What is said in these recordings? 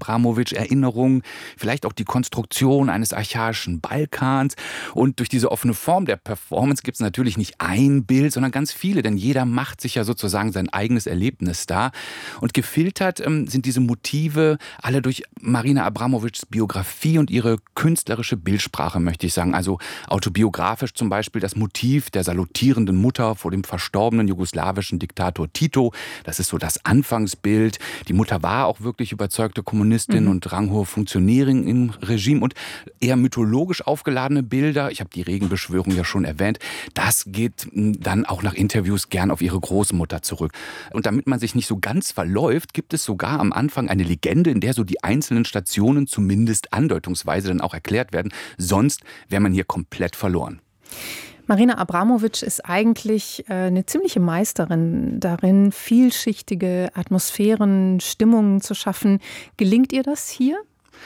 Abramowitsch-Erinnerung, vielleicht auch die Konstruktion eines archaischen Balkans. Und durch diese offene Form der Performance gibt es natürlich nicht ein Bild, sondern ganz viele, denn jeder macht sich ja sozusagen sein eigenes Erlebnis da. Und gefiltert sind diese Motive alle durch Marina Abramowitschs Biografie und ihre künstlerische Bildsprache, möchte ich sagen. Also autobiografisch zum Beispiel das Motiv der salutierenden Mutter vor dem verstorbenen jugoslawischen Diktator Tito. Das ist so das Anfangsbild. Die Mutter war auch wirklich überzeugte Kommunistin und ranghohe Funktionärin im Regime. Und eher mythologisch aufgeladene Bilder, ich habe die Regenbeschwörung ja schon erwähnt, das geht dann auch nach Interviews gern auf ihre Großmutter zurück. Und damit man sich nicht so ganz verläuft, gibt es sogar am Anfang eine Legende, in der so die einzelnen Stationen zumindest andeutungsweise dann auch erklärt werden. Sonst wäre man hier komplett verloren. Marina Abramowitsch ist eigentlich eine ziemliche Meisterin darin, vielschichtige Atmosphären, Stimmungen zu schaffen. Gelingt ihr das hier?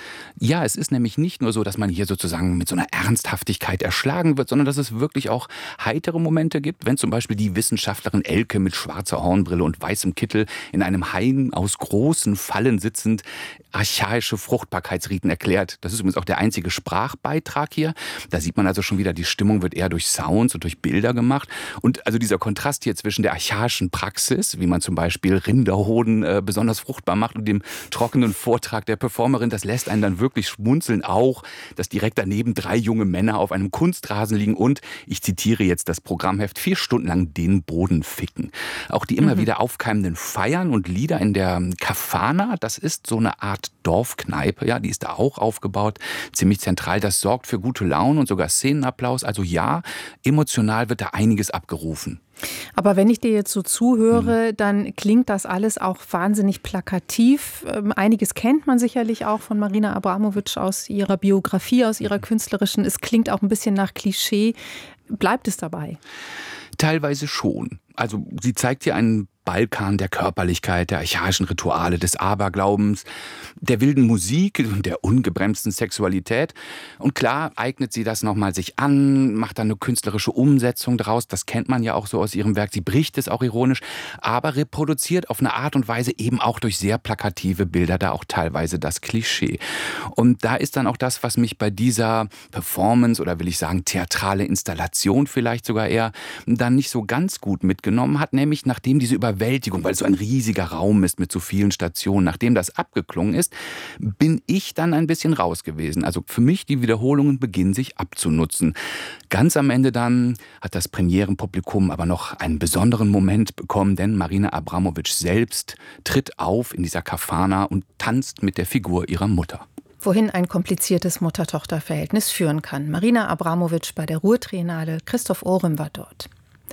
Ja, es ist nämlich nicht nur so, dass man hier sozusagen mit so einer Ernsthaftigkeit erschlagen wird, sondern dass es wirklich auch heitere Momente gibt, wenn zum Beispiel die Wissenschaftlerin Elke mit schwarzer Hornbrille und weißem Kittel in einem Hain aus großen Fallen sitzend archaische Fruchtbarkeitsriten erklärt. Das ist übrigens auch der einzige Sprachbeitrag hier. Da sieht man also schon wieder, die Stimmung wird eher durch Sounds und durch Bilder gemacht. Und also dieser Kontrast hier zwischen der archaischen Praxis, wie man zum Beispiel Rinderhoden besonders fruchtbar macht, und dem trockenen Vortrag der Performerin, das lässt einen dann wirklich schmunzeln. Auch, dass direkt daneben 3 junge Männer auf einem Kunstrasen liegen und, ich zitiere jetzt das Programmheft, 4 Stunden lang den Boden ficken. Auch die immer wieder aufkeimenden Feiern und Lieder in der Kafana, das ist so eine Art Dorfkneipe, ja, die ist da auch aufgebaut, ziemlich zentral. Das sorgt für gute Laune und sogar Szenenapplaus. Also ja, emotional wird da einiges abgerufen. Aber wenn ich dir jetzt so zuhöre, dann klingt das alles auch wahnsinnig plakativ. Einiges kennt man sicherlich auch von Marina Abramowitsch aus ihrer Biografie, aus ihrer künstlerischen. Es klingt auch ein bisschen nach Klischee. Bleibt es dabei? Teilweise schon. Also sie zeigt hier einen Balkan der Körperlichkeit, der archaischen Rituale, des Aberglaubens, der wilden Musik und der ungebremsten Sexualität. Und klar eignet sie das nochmal sich an, macht dann eine künstlerische Umsetzung daraus. Das kennt man ja auch so aus ihrem Werk. Sie bricht es auch ironisch, aber reproduziert auf eine Art und Weise eben auch durch sehr plakative Bilder da auch teilweise das Klischee. Und da ist dann auch das, was mich bei dieser Performance oder will ich sagen theatrale Installation vielleicht sogar eher dann nicht so ganz gut mitgenommen hat, nämlich nachdem diese Überwältigung, weil es so ein riesiger Raum ist mit so vielen Stationen, nachdem das abgeklungen ist, bin ich dann ein bisschen raus gewesen. Also für mich, die Wiederholungen beginnen sich abzunutzen. Ganz am Ende dann hat das Premierenpublikum aber noch einen besonderen Moment bekommen, denn Marina Abramowitsch selbst tritt auf in dieser Kafana und tanzt mit der Figur ihrer Mutter. Wohin ein kompliziertes Mutter-Tochter-Verhältnis führen kann. Marina Abramowitsch bei der Ruhr-Triennale, Christoph Ohrem war dort.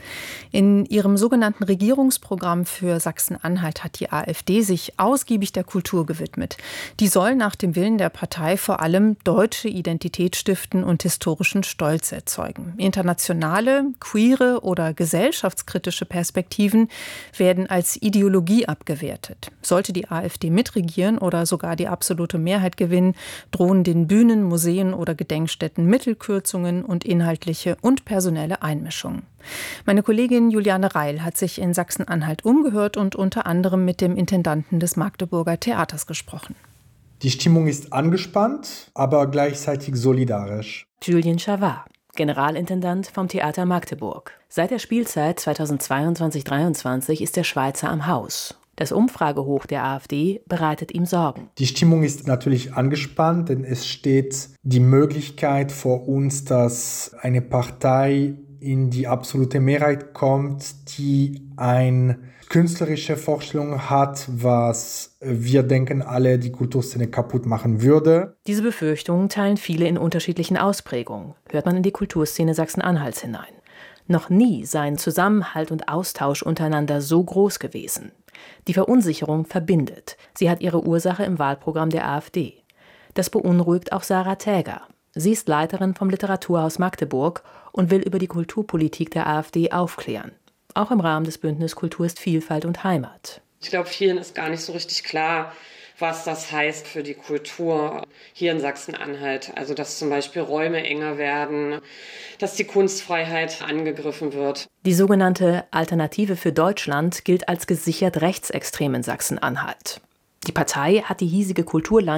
In ihrem sogenannten Regierungsprogramm für Sachsen-Anhalt hat die AfD sich ausgiebig der Kultur gewidmet. Die soll nach dem Willen der Partei vor allem deutsche Identität stiften und historischen Stolz erzeugen. Internationale, queere oder gesellschaftskritische Perspektiven werden als Ideologie abgewertet. Sollte die AfD mitregieren oder sogar die absolute Mehrheit gewinnen, drohen den Bühnen, Museen oder Gedenkstätten Mittelkürzungen und inhaltliche und personelle Einmischungen. Meine Kollegin Juliane Reil hat sich in Sachsen-Anhalt umgehört und unter anderem mit dem Intendanten des Magdeburger Theaters gesprochen. Die Stimmung ist angespannt, aber gleichzeitig solidarisch. Julien Chavard, Generalintendant vom Theater Magdeburg. Seit der Spielzeit 2022/23 ist der Schweizer am Haus. Das Umfragehoch der AfD bereitet ihm Sorgen. Die Stimmung ist natürlich angespannt, denn es steht die Möglichkeit vor uns, dass eine Partei in die absolute Mehrheit kommt, die eine künstlerische Vorstellung hat, was wir denken alle die Kulturszene kaputt machen würde. Diese Befürchtungen teilen viele in unterschiedlichen Ausprägungen, hört man in die Kulturszene Sachsen-Anhalts hinein. Noch nie seien Zusammenhalt und Austausch untereinander so groß gewesen. Die Verunsicherung verbindet. Sie hat ihre Ursache im Wahlprogramm der AfD. Das beunruhigt auch Sarah Täger. Sie ist Leiterin vom Literaturhaus Magdeburg und will über die Kulturpolitik der AfD aufklären. Auch im Rahmen des Bündnis Kultur ist Vielfalt und Heimat. Ich glaube, vielen ist gar nicht so richtig klar, was das heißt für die Kultur hier in Sachsen-Anhalt. Also, dass zum Beispiel Räume enger werden, dass die Kunstfreiheit angegriffen wird. Die sogenannte Alternative für Deutschland gilt als gesichert rechtsextrem in Sachsen-Anhalt. Die Partei hat die hiesige Kulturlandschaft